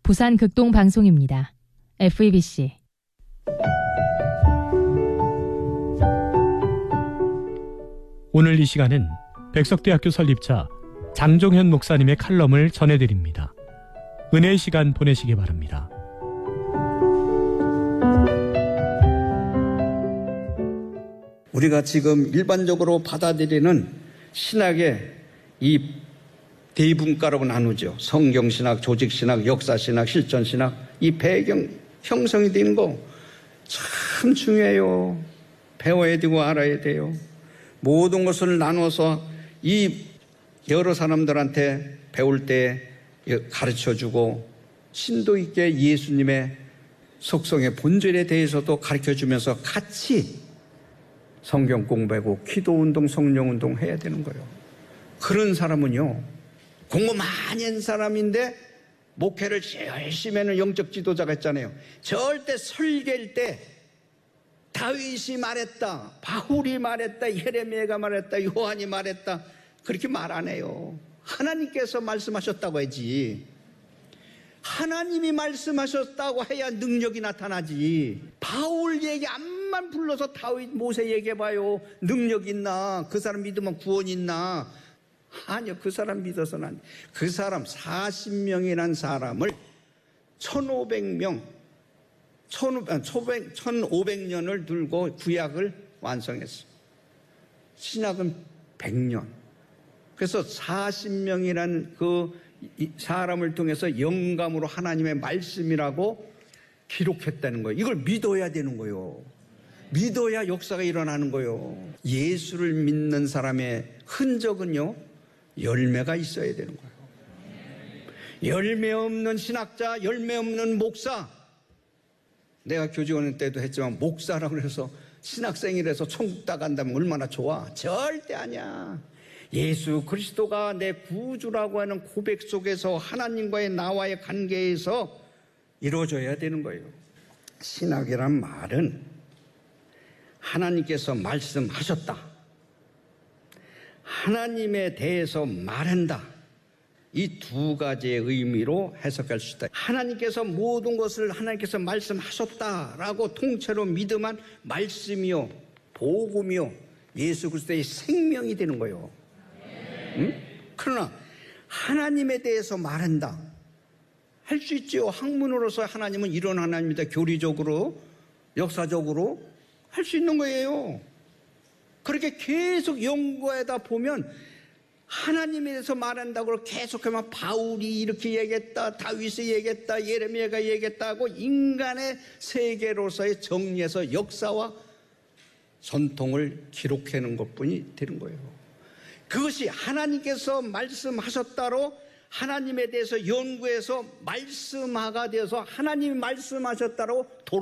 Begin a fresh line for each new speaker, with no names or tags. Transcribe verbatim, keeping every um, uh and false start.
부산 극동방송입니다. 에프이비씨.
오늘 이 시간은 백석대학교 설립자 장종현 목사님의 칼럼을 전해드립니다. 은혜의 시간 보내시기 바랍니다.
우리가 지금 일반적으로 받아들이는 신학의 이 대분과라고 나누죠. 성경신학, 조직신학, 역사신학, 실천신학. 이 배경 형성이 되는 거 참 중요해요. 배워야 되고 알아야 돼요. 모든 것을 나눠서 이 여러 사람들한테 배울 때 가르쳐주고 심도 있게 예수님의 속성의 본질에 대해서도 가르쳐주면서 같이 성경 공부하고 기도운동, 성령운동 해야 되는 거예요. 그런 사람은요, 공부 많이 한 사람인데 목회를 열심히 하는 영적 지도자가 있잖아요. 절대 설계일 때 다윗이 말했다, 바울이 말했다, 예레미야가 말했다, 요한이 말했다 그렇게 말 안 해요. 하나님께서 말씀하셨다고 하지. 하나님이 말씀하셨다고 해야 능력이 나타나지. 바울 얘기 암만 불러서 다윗, 모세 얘기해봐요. 능력 있나? 그 사람 믿으면 구원 있나? 아니요, 그 사람 믿어서는 안 돼. 그 사람 사십 명이란 사람을 천오백 명, 천오백 년을 들고 구약을 완성했어요. 신약은 백 년. 그래서 사십 명이라는 그 사람을 통해서 영감으로 하나님의 말씀이라고 기록했다는 거예요. 이걸 믿어야 되는 거예요. 믿어야 역사가 일어나는 거예요. 예수를 믿는 사람의 흔적은요, 열매가 있어야 되는 거예요. 열매 없는 신학자, 열매 없는 목사. 내가 교직원 때도 했지만 목사라고 해서 신학생이라서 천국 다 간다면 얼마나 좋아. 절대 아니야. 예수 그리스도가 내 구주라고 하는 고백 속에서 하나님과의 나와의 관계에서 이루어져야 되는 거예요. 신학이란 말은 하나님께서 말씀하셨다, 하나님에 대해서 말한다, 이 두 가지의 의미로 해석할 수 있다. 하나님께서 모든 것을 하나님께서 말씀하셨다라고 통째로 믿으면 말씀이요, 복음이요, 예수 그리스도의 생명이 되는 거예요. 응? 그러나 하나님에 대해서 말한다, 할 수 있죠. 학문으로서 하나님은 이런 하나님이다. 교리적으로, 역사적으로 할 수 있는 거예요. 그렇게 계속 연구하다 보면 하나님에 대해서 말한다고 계속하면 바울이 이렇게 얘기했다, 다윗이 얘기했다, 예레미야가 얘기했다고 인간의 세계로서의 정리해서 역사와 전통을 기록하는 것뿐이 되는 거예요. 그것이 하나님께서 말씀하셨다로 하나님에 대해서 연구해서 말씀화가 되어서 하나님이 말씀하셨다로